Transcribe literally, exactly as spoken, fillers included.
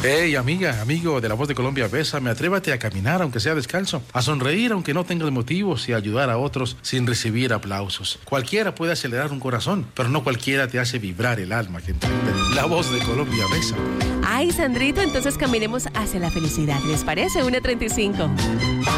Hey, amiga, amigo de La Voz de Colombia, bésame, atrévate a caminar aunque sea descalzo, a sonreír aunque no tengas motivos y a ayudar a otros sin recibir aplausos. Cualquiera puede acelerar un corazón, pero no cualquiera te hace vibrar el alma, que entiende. La Voz de Colombia, bésame. Ay, Sandrito, entonces caminemos hacia la felicidad, ¿les parece? una treinta y cinco.